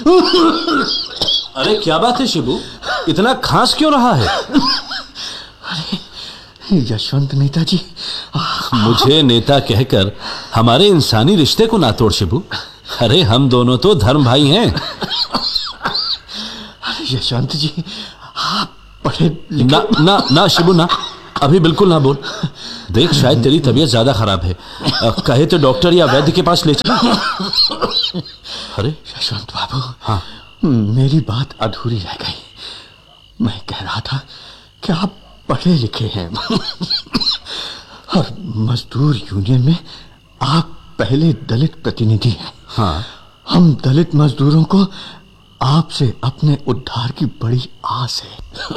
अरे क्या बात है शिबू, इतना खांस क्यों रहा है? अरे यशवंत नेताजी, मुझे नेता कहकर हमारे इंसानी रिश्ते को ना तोड़ शिबू। अरे हम दोनों तो धर्म भाई हैं। अरे यशवंत जी, आप पढ़े लिखे... ना ना ना शिबू ना, अभी बिल्कुल ना बोल। देख शायद तेरी तबीयत ज्यादा खराब है, कहे तो डॉक्टर या वैद्य के पास ले चल। अरे यशवंत बाबू, हाँ, मेरी बात अधूरी रह गई। मैं कह रहा था कि आप पढ़े लिखे हैं और मजदूर यूनियन में आप पहले दलित प्रतिनिधि हैं। हाँ, हम दलित मजदूरों को आपसे अपने उद्धार की बड़ी आस है।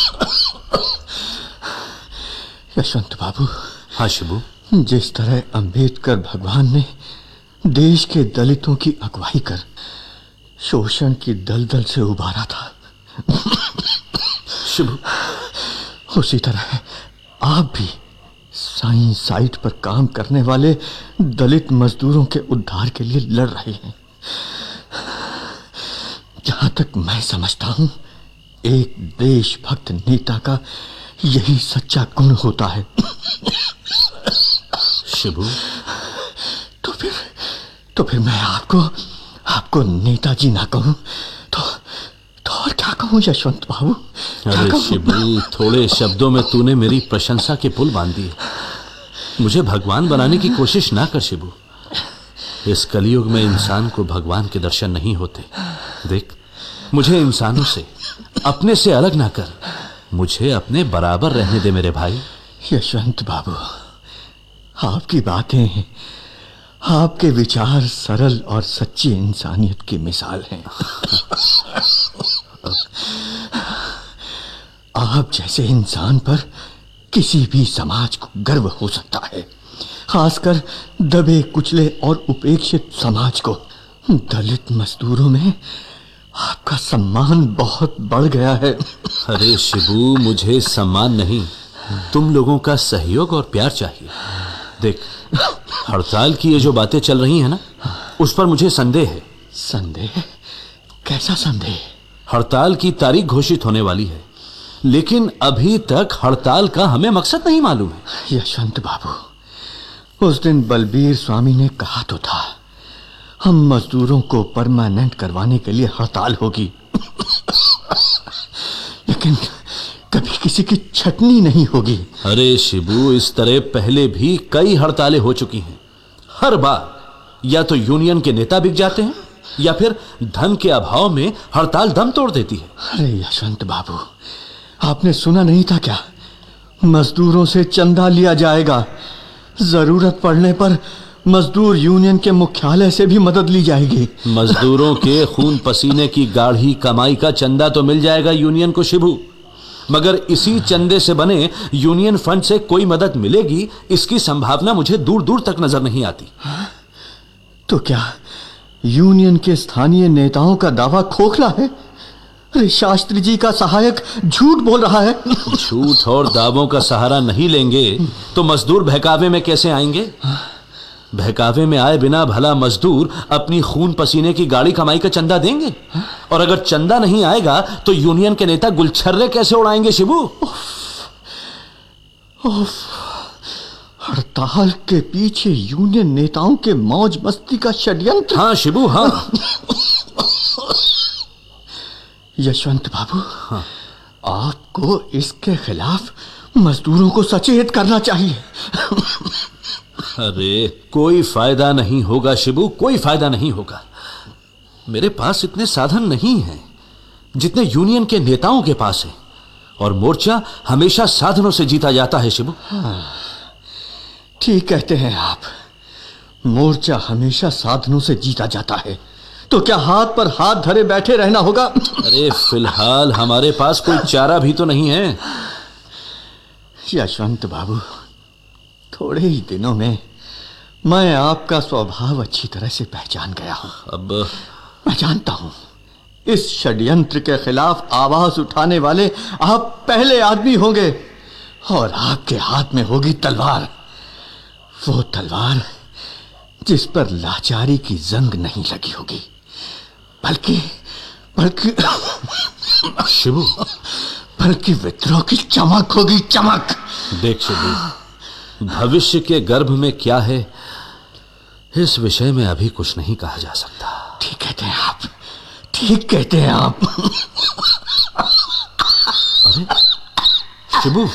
यशवंत बाबू, हाँ शिबू, जिस तरह अंबेडकर भगवान ने देश के दलितों की अगुवाई कर शोषण की दलदल से उबारा था, शिबू उसी तरह आप भी साइंस साइट पर काम करने वाले दलित मजदूरों के उद्धार के लिए लड़ रहे हैं। जहां तक मैं समझता हूं, एक देशभक्त नेता का यही सच्चा गुण होता है। शिबू, तो फिर मैं आपको नेताजी ना कहूं तो और क्या कहूं यशवंत बाबू? अरे शिबू, थोड़े शब्दों में तूने मेरी प्रशंसा के पुल बांध दिए। मुझे भगवान बनाने की कोशिश ना कर शिबू। इस कलयुग में इंसान को भगवान के दर्शन नहीं होते। देख, मुझे इंसानों से, अपने से अलग ना कर। मुझे अपने बराबर रहने दे मेरे भाई। यशवंत बाबू, आपकी बातें, आपके विचार सरल और सच्ची इंसानियत की मिसाल हैं। आप जैसे इंसान पर किसी भी समाज को गर्व हो सकता है, खासकर दबे कुचले और उपेक्षित समाज को। दलित मजदूरों में आपका सम्मान बहुत बढ़ गया है। अरे शिबू, मुझे सम्मान नहीं, तुम लोगों का सहयोग और प्यार चाहिए। देख, हड़ताल की ये जो बातें चल रही हैं ना, उस पर मुझे संदेह है। संदेह? कैसा संदेह? हड़ताल की तारीख घोषित होने वाली है, लेकिन अभी तक हड़ताल का हमें मकसद नहीं मालूम है। यशवंत बाबू, उस दिन बलबीर स्वामी ने कहा तो था, हम मजदूरों को परमानेंट करवाने के लिए हड़ताल होगी। लेकिन कभी किसी की छटनी नहीं होगी। अरे शिबू, इस तरह पहले भी कई हड़तालें हो चुकी हैं। हर बार या तो यूनियन के नेता बिक जाते हैं या फिर धन के अभाव में हड़ताल दम तोड़ देती है। अरे यशवंत बाबू, आपने सुना नहीं था क्या? मजदूरों से चंदा लिया जाएगा। जरूरत पड़ने पर मजदूर यूनियन के मुख्यालय से भी मदद ली जाएगी। मजदूरों के खून पसीने की गाढ़ी कमाई का चंदा तो मिल जाएगा यूनियन को शिबू, मगर इसी चंदे से बने यूनियन फंड से कोई मदद मिलेगी, इसकी संभावना मुझे दूर दूर तक नजर नहीं आती। तो क्या यूनियन के स्थानीय नेताओं का दावा खोखला है? अरे शास्त्री जी का सहायक झूठ बोल रहा है। झूठ और दावों का सहारा नहीं लेंगे तो मजदूर बहकावे में कैसे आएंगे? बहकावे में आए बिना भला मजदूर अपनी खून पसीने की गाड़ी कमाई का चंदा देंगे? और अगर चंदा नहीं आएगा तो यूनियन के नेता गुलछर्रे कैसे उड़ाएंगे शिबू? हड़ताल के पीछे यूनियन नेताओं के मौज मस्ती का षड्यंत्र। हाँ शिबू, हाँ। यशवंत बाबू, हाँ, आपको इसके खिलाफ मजदूरों को सचेत करना चाहिए। अरे कोई फायदा नहीं होगा शिबू, कोई फायदा नहीं होगा। मेरे पास इतने साधन नहीं हैं जितने यूनियन के नेताओं के पास हैं, और मोर्चा हमेशा साधनों से जीता जाता है शिबू। हाँ, ठीक कहते हैं आप। मोर्चा हमेशा साधनों से जीता जाता है, तो क्या हाथ पर हाथ धरे बैठे रहना होगा? अरे फिलहाल हमारे पास कोई चारा भी तो नहीं है। यशवंत बाबू, थोड़े ही दिनों में मैं आपका स्वभाव अच्छी तरह से पहचान गया हूं। अब मैं जानता हूं, इस षड्यंत्र के खिलाफ आवाज उठाने वाले आप पहले आदमी होंगे, और आपके हाथ में होगी तलवार। वो तलवार जिस पर लाचारी की जंग नहीं लगी होगी, बल्कि शिबू, बल्कि विद्रोह की चमक होगी, चमक। देख शिबू, भविष्य के गर्भ में क्या है इस विषय में अभी कुछ नहीं कहा जा सकता। ठीक कहते हैं आप, ठीक कहते हैं आप। अरे शिबू,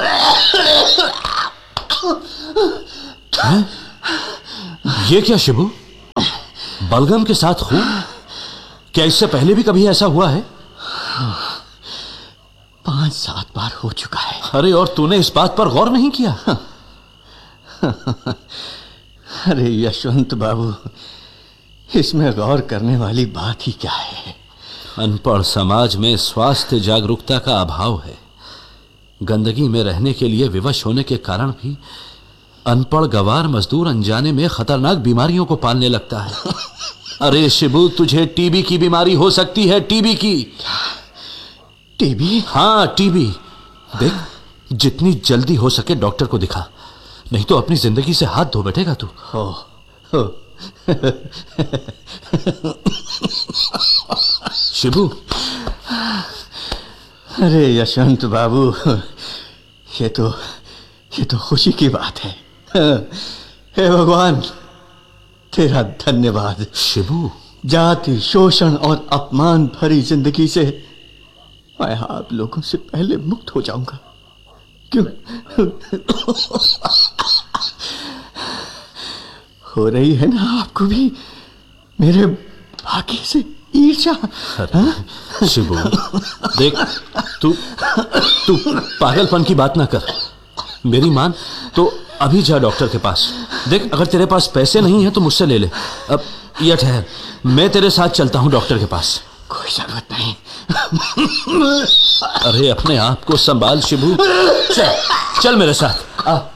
ये क्या शिबू? बलगम के साथ खून? क्या इससे पहले भी कभी ऐसा हुआ है? 5-7 बार हो चुका है। अरे और तूने इस बात पर गौर नहीं किया? अरे यशवंत बाबू, इसमें गौर करने वाली बात ही क्या है? अनपढ़ समाज में स्वास्थ्य जागरूकता का अभाव है। गंदगी में रहने के लिए विवश होने के कारण भी अनपढ़ गवार मजदूर अनजाने में खतरनाक बीमारियों को पालने लगता है। अरे शिबू, तुझे टीबी की बीमारी हो सकती है, टीबी की। टीबी? हाँ, टीबी। देख, जितनी जल्दी हो सके डॉक्टर को दिखा, नहीं तो अपनी जिंदगी से हाथ धो बैठेगा तू। हो। शिबू, अरे यशवंत बाबू, ये तो खुशी की बात है। हे भगवान, तेरा धन्यवाद। शिबू, जाति, शोषण और अपमान भरी जिंदगी से मैं आप लोगों से पहले मुक्त हो जाऊंगा। क्यों? हो रही है ना आपको भी मेरे भाग्य से ईर्ष्या? शिबू, देख, तू पागलपन की बात ना कर। मेरी मान तो अभी जा डॉक्टर के पास। देख, अगर तेरे पास पैसे नहीं है तो मुझसे ले ले। अब ये ठहर, मैं तेरे साथ चलता हूं डॉक्टर के पास। कोई जरूरत नहीं। अरे अपने आप को संभाल शिबू, चल मेरे साथ।